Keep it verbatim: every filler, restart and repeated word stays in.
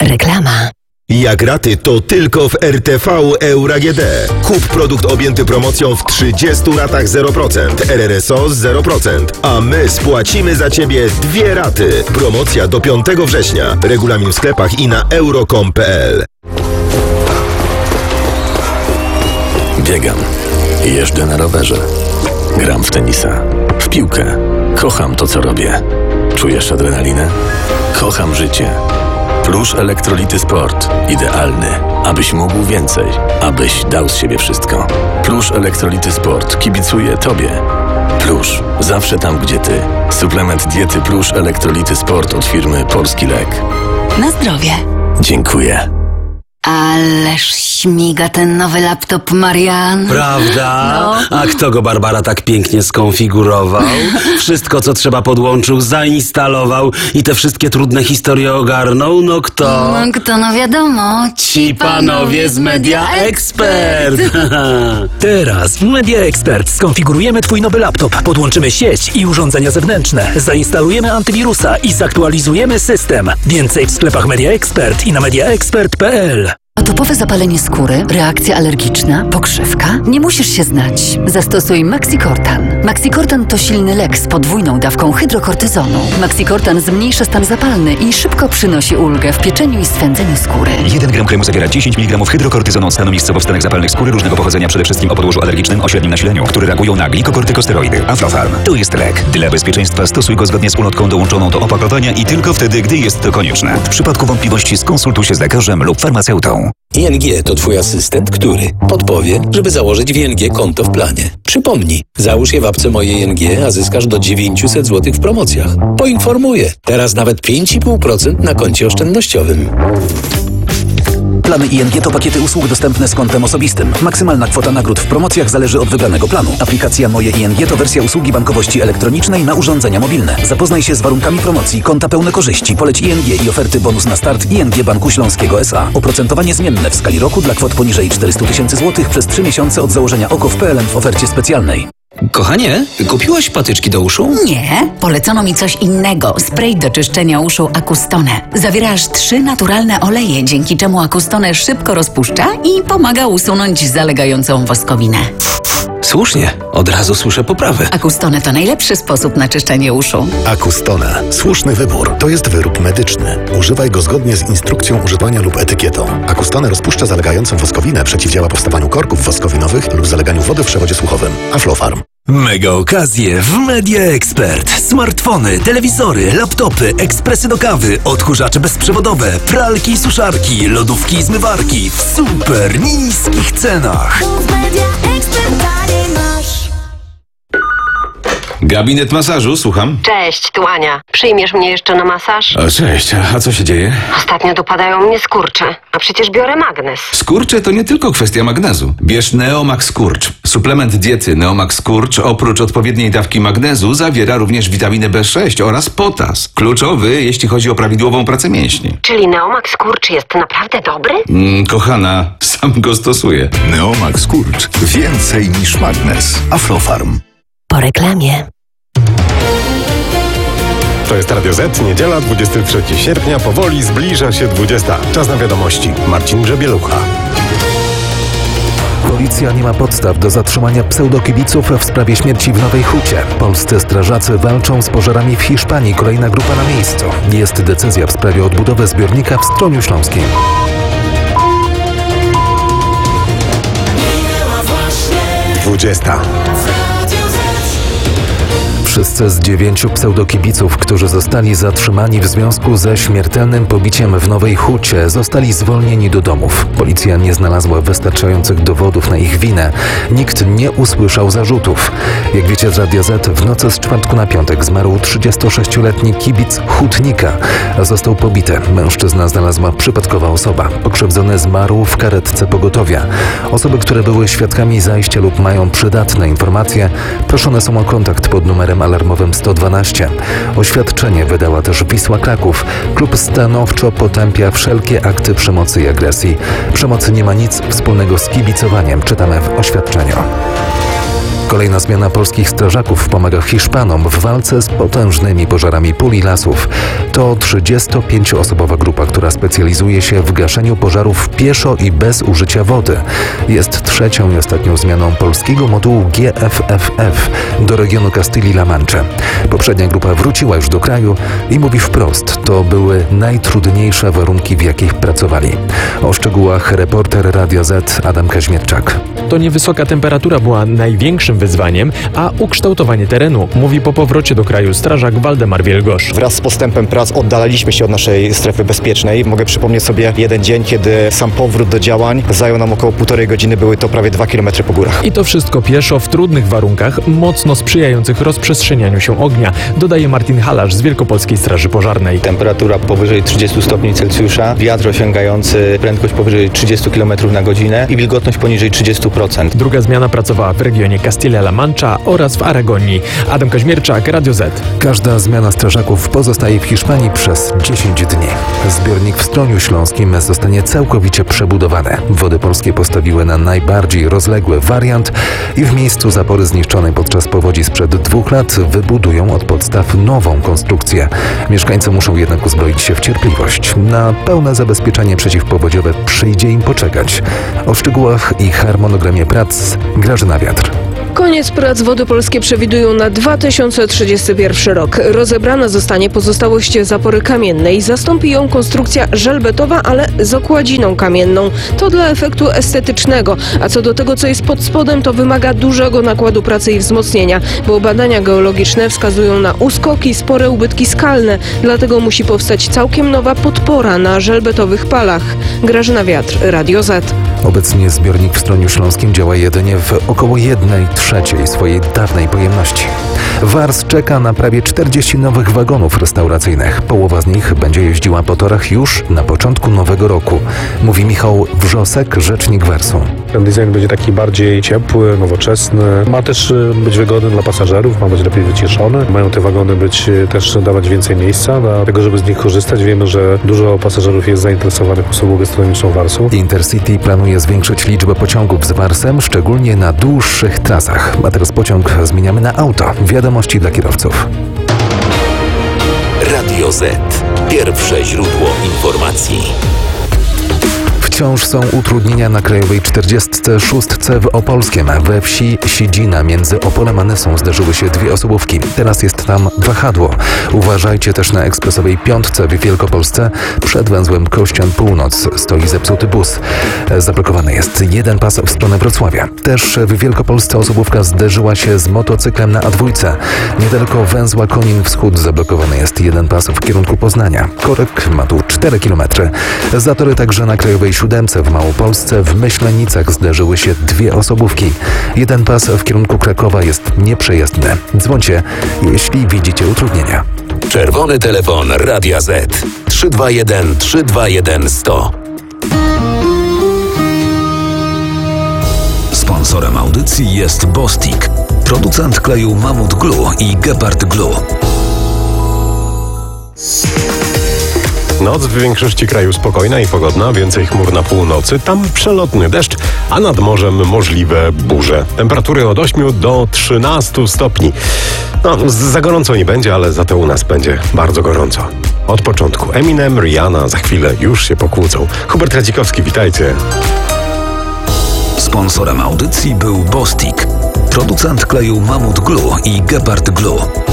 Reklama. Jak raty, to tylko w R T V Euro A G D. Kup produkt objęty promocją w trzydziestu ratach zero procent, R R S O zero procent, a my spłacimy za Ciebie dwie raty. Promocja do piątego września. Regulamin w sklepach i na euro kropka com kropka p l. Biegam. Jeżdżę na rowerze. Gram w tenisa. W piłkę. Kocham to, co robię. Czujesz adrenalinę? Kocham życie. Plusz Elektrolity Sport. Idealny, abyś mógł więcej. Abyś dał z siebie wszystko. Plusz Elektrolity Sport. Kibicuję Tobie. Plusz. Zawsze tam, gdzie Ty. Suplement diety Plusz Elektrolity Sport od firmy Polski Lek. Na zdrowie. Dziękuję. Ależ śmiga ten nowy laptop, Marian. Prawda? No. A kto go, Barbara, tak pięknie skonfigurował? Wszystko, co trzeba, podłączył, zainstalował i te wszystkie trudne historie ogarnął? No kto? No kto, no wiadomo. Ci panowie z Media Expert. Teraz w Media Expert skonfigurujemy Twój nowy laptop, podłączymy sieć i urządzenia zewnętrzne, zainstalujemy antywirusa i zaktualizujemy system. Więcej w sklepach Media Expert i na media expert kropka p l. Atopowe zapalenie skóry, reakcja alergiczna, pokrzywka? Nie musisz się znać. Zastosuj Maxicortan. Maxicortan to silny lek z podwójną dawką hydrokortyzonu. Maxicortan zmniejsza stan zapalny i szybko przynosi ulgę w pieczeniu i swędzeniu skóry. jeden gram kremu zawiera dziesięć miligramów hydrokortyzonu od stanu miejscowo w stanach zapalnych skóry różnego pochodzenia, przede wszystkim o podłożu alergicznym o średnim nasileniu, które reagują na glikokortykosteroidy. Aflofarm. To jest lek. Dla bezpieczeństwa stosuj go zgodnie z ulotką dołączoną do opakowania i tylko wtedy, gdy jest to konieczne. W przypadku wątpliwości skonsultuj się z lekarzem lub farmaceutą. I N G to Twój asystent, który podpowie, żeby założyć w I N G konto w planie. Przypomnij, załóż je w apce Moje I N G, a zyskasz do dziewięćset złotych w promocjach. Poinformuję, teraz nawet pięć i pół procent na koncie oszczędnościowym. Plany I N G to pakiety usług dostępne z kontem osobistym. Maksymalna kwota nagród w promocjach zależy od wybranego planu. Aplikacja Moje I N G to wersja usługi bankowości elektronicznej na urządzenia mobilne. Zapoznaj się z warunkami promocji, konta pełne korzyści, poleć I N G i oferty bonus na start I N G Banku Śląskiego S A. Oprocentowanie zmienne w skali roku dla kwot poniżej czterysta tysięcy złotych przez trzy miesiące od założenia O K O w P L N w ofercie specjalnej. Kochanie, kupiłaś patyczki do uszu? Nie, polecono mi coś innego. Spray do czyszczenia uszu Acustone. Zawiera aż trzy naturalne oleje, dzięki czemu Acustone szybko rozpuszcza i pomaga usunąć zalegającą woskowinę. Słusznie, od razu słyszę poprawę. Acustone to najlepszy sposób na czyszczenie uszu. Acustone. Słuszny wybór. To jest wyrób medyczny. Używaj go zgodnie z instrukcją używania lub etykietą. Acustone rozpuszcza zalegającą woskowinę, przeciwdziała powstawaniu korków woskowinowych lub zaleganiu wody w przewodzie słuchowym. Aflofarm. Mega okazje w Media Expert. Smartfony, telewizory, laptopy, ekspresy do kawy, odkurzacze bezprzewodowe, pralki i suszarki, lodówki i zmywarki w super niskich cenach. Gabinet masażu, słucham. Cześć, tu Ania. Przyjmiesz mnie jeszcze na masaż? O, cześć, a co się dzieje? Ostatnio dopadają mnie skurcze, a przecież biorę magnes. Skurcze to nie tylko kwestia magnezu. Bierz Neomax Skurcz. Suplement diety Neomax Skurcz oprócz odpowiedniej dawki magnezu zawiera również witaminę B sześć oraz potas. Kluczowy, jeśli chodzi o prawidłową pracę mięśni. Czyli Neomax Skurcz jest naprawdę dobry? Mm, kochana, sam go stosuję. Neomax Skurcz. Więcej niż magnes. Aflofarm. Po reklamie. To jest Radio Z, niedziela, dwudziestego trzeciego sierpnia, powoli zbliża się dwudziesta. Czas na wiadomości. Marcin Grzebielucha. Policja nie ma podstaw do zatrzymania pseudokibiców w sprawie śmierci w Nowej Hucie. Polscy strażacy walczą z pożarami w Hiszpanii. Kolejna grupa na miejscu. Jest decyzja w sprawie odbudowy zbiornika w Stroniu Śląskim. dwudziesta. Wszyscy z dziewięciu pseudokibiców, którzy zostali zatrzymani w związku ze śmiertelnym pobiciem w Nowej Hucie, zostali zwolnieni do domów. Policja nie znalazła wystarczających dowodów na ich winę. Nikt nie usłyszał zarzutów. Jak wiecie z Radia Z, w nocy z czwartku na piątek zmarł trzydziestosześcioletni kibic Hutnika. Został pobity. Mężczyzna znalazła przypadkowa osoba. Pokrzywdzony zmarł w karetce pogotowia. Osoby, które były świadkami zajścia lub mają przydatne informacje, proszone są o kontakt pod numerem alarmowym sto dwanaście. Oświadczenie wydała też Wisła Kraków. Klub stanowczo potępia wszelkie akty przemocy i agresji. Przemoc nie ma nic wspólnego z kibicowaniem, czytamy w oświadczeniu. Kolejna zmiana polskich strażaków pomaga Hiszpanom w walce z potężnymi pożarami pól i lasów. To trzydziestopięcioosobowa grupa, która specjalizuje się w gaszeniu pożarów pieszo i bez użycia wody. Jest trzecią i ostatnią zmianą polskiego modułu G F F F do regionu Castilla-La Mancha. Poprzednia grupa wróciła już do kraju i mówi wprost, to były najtrudniejsze warunki, w jakich pracowali. O szczegółach reporter Radia Z Adam Kaźmierczak. To niewysoka temperatura była największym wyzwaniem, a ukształtowanie terenu, mówi po powrocie do kraju strażak Waldemar Wielgosz. Wraz z postępem prac oddalaliśmy się od naszej strefy bezpiecznej. Mogę przypomnieć sobie jeden dzień, kiedy sam powrót do działań zajął nam około półtorej godziny, były to prawie dwa kilometry po górach. I to wszystko pieszo w trudnych warunkach, mocno sprzyjających rozprzestrzenianiu się ognia, dodaje Martin Halarz z Wielkopolskiej Straży Pożarnej. Temperatura powyżej trzydziestu stopni Celsjusza, wiatr osiągający prędkość powyżej trzydziestu kilometrów na godzinę i wilgotność poniżej trzydziestu procent. Druga zmiana pracowała w regionie Castilla-La Mancha oraz w Aragonii. Adam Kaźmierczak, Radio Z. Każda zmiana strażaków pozostaje w Hiszpanii przez dziesięć dni. Zbiornik w Stroniu Śląskim zostanie całkowicie przebudowany. Wody Polskie postawiły na najbardziej rozległy wariant i w miejscu zapory zniszczonej podczas powodzi sprzed dwóch lat wybudują od podstaw nową konstrukcję. Mieszkańcy muszą jednak uzbroić się w cierpliwość. Na pełne zabezpieczenie przeciwpowodziowe przyjdzie im poczekać. O szczegółach i harmonogramie prac Grażyna Wiatr. Koniec prac Wody Polskie przewidują na dwa tysiące trzydziesty pierwszy rok. Rozebrana zostanie pozostałość zapory kamiennej. Zastąpi ją konstrukcja żelbetowa, ale z okładziną kamienną. To dla efektu estetycznego. A co do tego, co jest pod spodem, to wymaga dużego nakładu pracy i wzmocnienia, bo badania geologiczne wskazują na uskoki, spore ubytki skalne. Dlatego musi powstać całkiem nowa podpora na żelbetowych palach. Grażyna Wiatr, Radio Z. Obecnie zbiornik w Stroniu Śląskim działa jedynie w około jednej trzeciej swojej dawnej pojemności. Wars czeka na prawie czterdzieści nowych wagonów restauracyjnych. Połowa z nich będzie jeździła po torach już na początku nowego roku, mówi Michał Wrzosek, rzecznik Warsu. Ten design będzie taki bardziej ciepły, nowoczesny. Ma też być wygodny dla pasażerów, ma być lepiej wycieszony. Mają te wagony być też dawać więcej miejsca, dlatego żeby z nich korzystać. Wiemy, że dużo pasażerów jest zainteresowanych usługą gastronomiczną Warsu. Intercity planuje zwiększyć liczbę pociągów z Warsem, szczególnie na dłuższych trasach. A teraz pociąg zmieniamy na auto. Wiadomości dla kierowców. Radio Z. Pierwsze źródło informacji. Wciąż są utrudnienia na Krajowej czterdziestce szóstce w Opolskiem. We wsi Siedzina między Opolem a Nysą zdarzyły się dwie osobówki. Teraz jest tam wahadło. Uważajcie też na ekspresowej piątce w Wielkopolsce. Przed węzłem Kościan Północ stoi zepsuty bus. Zablokowany jest jeden pas w stronę Wrocławia. Też w Wielkopolsce osobówka zderzyła się z motocyklem na A dwa. Niedaleko węzła Konin Wschód zablokowany jest jeden pas w kierunku Poznania. Korek ma tu cztery kilometry. Zatory także na Krajowej siódemce w Małopolsce w Myślenicach zderzyły się dwie osobówki. Jeden pas w kierunku Krakowa jest nieprzejezdny. Dzwońcie, jeśli widzicie utrudnienia. Czerwony telefon Radia Z. trzy dwa jeden trzy dwa jeden sto. Sponsorem audycji jest Bostik, producent kleju Mamut Glue i Gepard Glue. Noc w większości kraju spokojna i pogodna, więcej chmur na północy, tam przelotny deszcz, a nad morzem możliwe burze. Temperatury od ośmiu do trzynastu stopni. No, za gorąco nie będzie, ale za to u nas będzie bardzo gorąco. Od początku Eminem, Rihanna, za chwilę już się pokłócą. Hubert Radzikowski, witajcie. Sponsorem audycji był Bostik, producent kleju Mamut Glue i Gepard Glue.